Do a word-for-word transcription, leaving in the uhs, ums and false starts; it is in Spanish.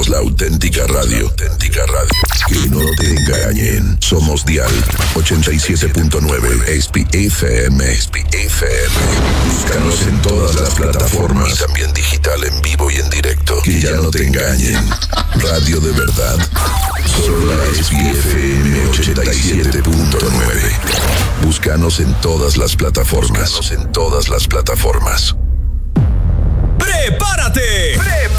Somos la auténtica radio. Auténtica radio. Que no te engañen. Somos Dial ochenta y siete punto nueve S P F M. S P F M. Búscanos en todas las plataformas. Y también digital en vivo y en directo. Que ya no te engañen. Radio de verdad. Solo la S P F M ochenta y siete punto nueve. Búscanos en todas las plataformas. Búscanos en todas las plataformas. ¡Prepárate! ¡Prepárate!